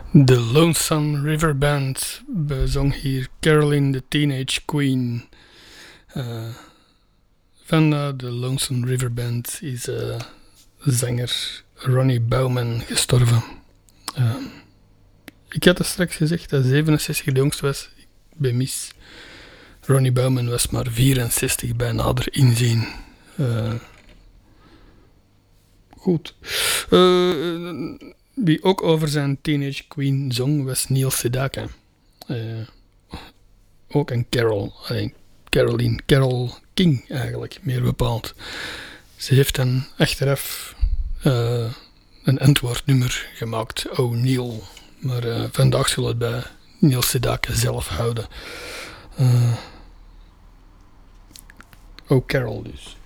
De Lonesome River Band bezong hier Caroline the Teenage Queen. Van de Lonesome River Band is zanger Ronnie Bauman gestorven. Ik had er straks gezegd dat 67 de jongste was. Ik ben mis. Ronnie Bauman was maar 64 bij nader inzien. Goed. Wie ook over zijn Teenage Queen zong was Neil Sedaka. Ook een Carol. Carol King eigenlijk, meer bepaald. Ze heeft dan achteraf een antwoordnummer gemaakt. Oh Neil. Maar vandaag zullen we het bij Neil Sedaka zelf houden. Oh Carol dus.